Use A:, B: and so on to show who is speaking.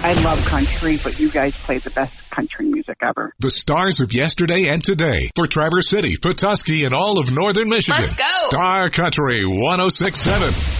A: I love country, but you guys play the best country music ever.
B: The stars of yesterday and today for Traverse City, Petoskey, and all of northern Michigan.
C: Let's go.
B: Star Country 106.7.